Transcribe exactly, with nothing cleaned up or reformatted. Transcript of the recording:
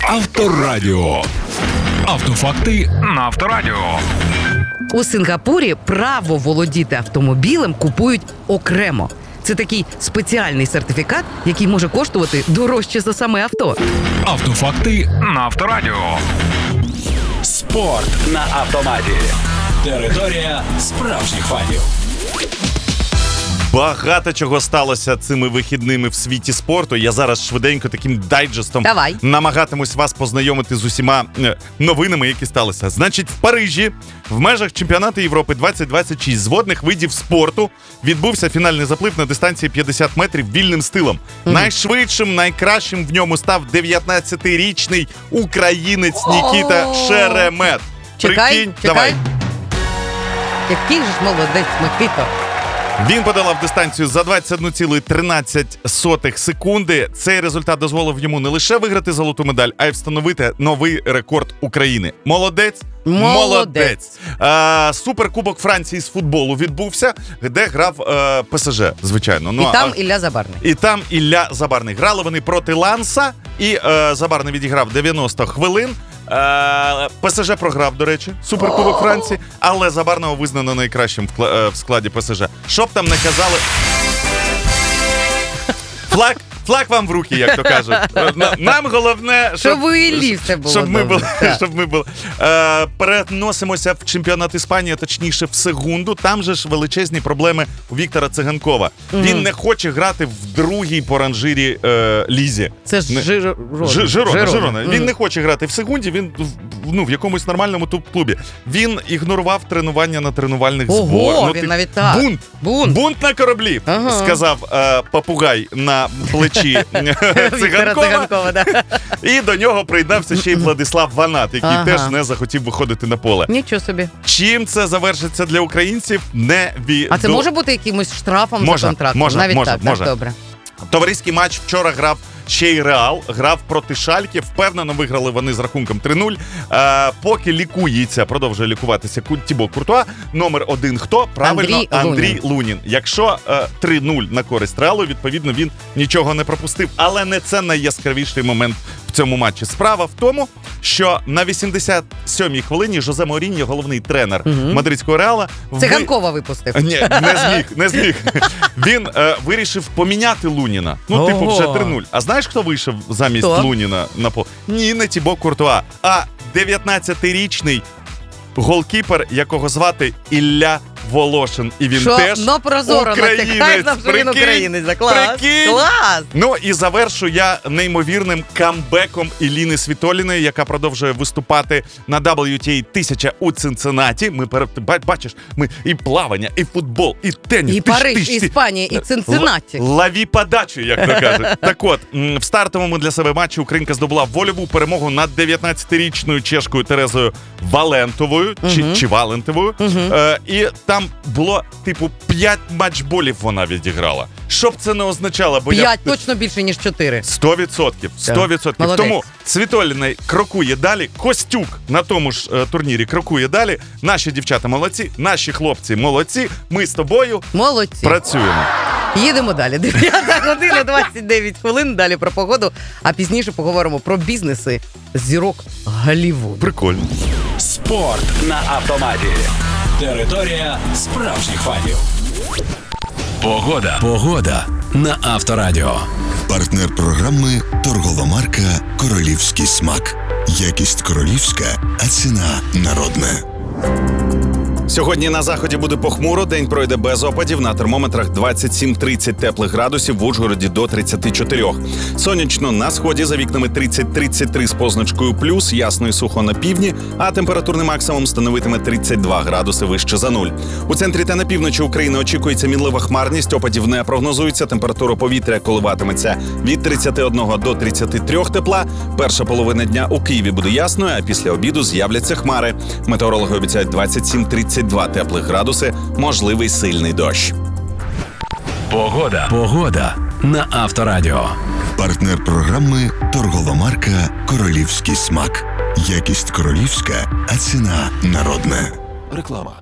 Авторадіо. Автофакти на Авторадіо. У Сингапурі право володіти автомобілем купують окремо. Це такий спеціальний сертифікат, який може коштувати дорожче за саме авто. Автофакти на Авторадіо. Спорт на автоматі. Територія справжніх фанів. Багато чого сталося цими вихідними в світі спорту. Я зараз швиденько таким дайджестом Давай. намагатимусь вас познайомити з усіма е, новинами, які сталися. Значить, в Парижі в межах чемпіонату Європи двадцять двадцять шість з водних видів спорту відбувся фінальний заплив на дистанції п'ятдесят метрів вільним стилем. Mm-hmm. Найшвидшим, найкращим в ньому став дев'ятнадцятирічний українець Нікіта Шеремет. Чекай, Прикинь, чекай. давай. Який же ж молодець Микито. Він подолав дистанцію за двадцять одну цілу тринадцять сотих секунди. Цей результат дозволив йому не лише виграти золоту медаль, а й встановити новий рекорд України. Молодець? Молодець. Молодець. А, Суперкубок Франції з футболу відбувся, де грав а, ПСЖ, звичайно. Ну, і там а, Ілля Забарний. І там Ілля Забарний. Грали вони проти Ланса, і а, Забарний відіграв дев'яносто хвилин. ПСЖ програв, до речі, Суперкубок Франції, але Забарного визнано найкращим в складі ПСЖ. Що б там не казали... Флаг, флаг вам в руки, як то кажуть. Нам головне, щоб, щоб у Іллі все було щоб ми були, так. щоб ми були. Е, переносимося в чемпіонат Іспанії, точніше в Сегунду. Там же ж величезні проблеми у Віктора Циганкова. Mm-hmm. Він не хоче грати в другій по ранжирі е, лізі. Це ж не... Жирона. Ж, Жирона, Жирона. Mm-hmm. Він не хоче грати в Сегунді, він ну, в якомусь нормальному топ-клубі. Він ігнорував тренування на тренувальних Ого, зборах. Ну, він ти... навіть так. Бунт. Бунт. Бунт на кораблі, ага. сказав е, папугай на плечі Циганкова. Циганкова, да. І до нього приєднався ще й Владислав Ванат, який ага. теж не захотів виходити на поле. Нічого собі. Чим це завершиться для українців, невідомо. А це може бути якимось штрафом може, за контракт? Може, навіть може, так, може. так, добре. Товариський матч вчора грав ще й Реал, грав проти Шальки. Впевнено, виграли вони з рахунком три нуль. Е, поки лікується, продовжує лікуватися Тібо Куртуа. Номер один хто? Правильно, Андрій, Андрій Лунін. Лунін. Якщо е, три нуль на користь Реалу, відповідно, він нічого не пропустив. Але не це найяскравіший момент в цьому матчі. Справа в тому, що на вісімдесят сьомій хвилині Жозе Мауріньо, головний тренер угу. мадридського Реала... Циганкова ви... випустив. Ні, не зміг, не зміг. Він е, вирішив поміняти Луніна. Ну, Ого. типу, вже три нуль. А знаєш, хто вийшов замість Хто? Луніна на поле? Ні, не Тібо Куртуа, а дев'ятнадцятирічний голкіпер, якого звати Ілля Волошин. І він що? теж Но прозоро натякає нам, що він українець. Клас. Прикинь. Клас. Ну і завершу я неймовірним камбеком Ілліни Світоліної, яка продовжує виступати на дабл ю ті ей тисяча у Цинциннаті. Ми бачиш, ми і плавання, і футбол, і теніс. І Тиш, Париж, тиш, і тиш. Іспанія, і Цинциннаті. Л- лаві подачу, як то кажуть. Так от, в стартовому для себе матчі українка здобула вольову перемогу над дев'ятнадцятирічною чешкою Терезою Валентовою, uh-huh. чи, чи Валентовою. Uh-huh. Е, і там було, типу, п'ять матчболів вона відіграла. Що б це не означало? Бо П'ять я... точно більше, ніж чотири. Сто відсотків. Сто відсотків. Молодець. Тому Світоліна крокує далі, Костюк на тому ж е, турнірі крокує далі. Наші дівчата молодці, наші хлопці молодці. Ми з тобою молодці. Працюємо. Їдемо далі. дев'ята година двадцять дев'ять хвилин. Далі про погоду, а пізніше поговоримо про бізнеси зірок Голлівуду. Прикольно. Спорт на автоматі. Територія справжніх фанів. Погода. Погода на Авторадіо. Партнер програми торгова марка «Королівський смак». Якість королівська, а ціна народна. Сьогодні на заході буде похмуро, день пройде без опадів, на термометрах двадцять сім тридцять теплих градусів, в Ужгороді до тридцять чотири. Сонячно на сході, за вікнами тридцять тридцять три з позначкою плюс, ясно і сухо на півдні, а температурний максимум становитиме тридцять два градуси вище за нуль. У центрі та на півночі України очікується мінлива хмарність, опадів не прогнозується, температура повітря коливатиметься від тридцять один до тридцять три тепла. Перша половина дня у Києві буде ясною, а після обіду з'являться хмари. Метеорологи обіцяють двадцять сім тридцять два теплих градуси, можливий сильний дощ. Погода. Погода на Авторадіо. Партнер програми торгова марка «Королівський смак». Якість королівська, а ціна народна. Реклама.